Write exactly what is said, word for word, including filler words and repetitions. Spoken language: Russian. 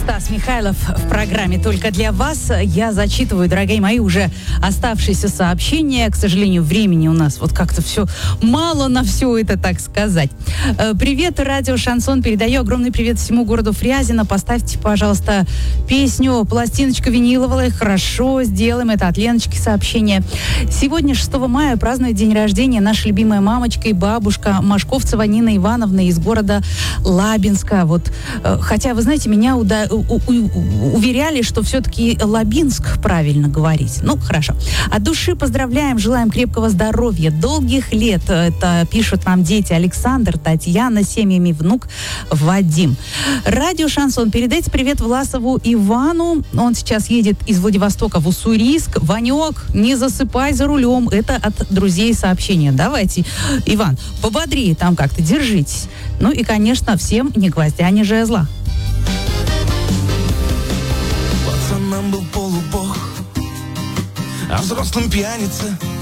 Стас Михайлов в программе «Только для вас». Я зачитываю, дорогие мои, уже оставшиеся сообщения. К сожалению, времени у нас вот как-то все мало на все это, так сказать. Привет, радио «Шансон». Передаю огромный привет всему городу Фрязино. Поставьте, пожалуйста, песню «Пластиночка виниловая». Хорошо, сделаем это. От Леночки сообщение. Сегодня, шестого мая, празднует день рождения наша любимая мамочка и бабушка Машковцева Нина Ивановна из города Лабинска. Вот, хотя, вы знаете, меня уда- у- у- уверяли, что все-таки Лабинск правильно говорить. Ну, хорошо. От души поздравляем, желаем крепкого здоровья, долгих лет. Это пишут нам дети Александр, Татьяна, семьями внук Вадим. Радио «Шансон». Передайте привет Власову Ивану. Он сейчас едет из Владивостока в Уссурийск. Ванек, не засыпай за рулем. Это от друзей сообщения. Давайте, Иван, пободрее там как-то, держитесь. Ну и, конечно, всем не гвоздя, ни жезла. Пацаном был полубог, а взрослым пьяница.